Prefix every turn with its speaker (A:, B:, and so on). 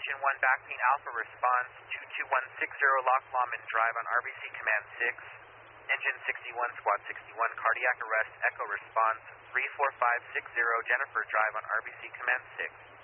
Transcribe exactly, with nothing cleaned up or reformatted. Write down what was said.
A: Engine one backping Alpha response two two one six zero Lock Lawman Drive on R B C Command six. Engine sixty-one Squad sixty-one cardiac arrest Echo response three four five six zero Jennifer Drive on R B C Command six.